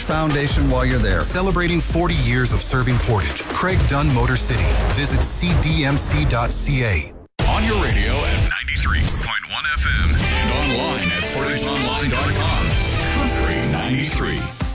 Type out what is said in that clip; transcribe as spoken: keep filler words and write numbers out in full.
Foundation while you're there. Celebrating forty years of serving Portage. Craig Dunn Motor City. Visit c d m c dot c a. On your radio at ninety-three point one F M and online at portage online dot com. Country ninety-three.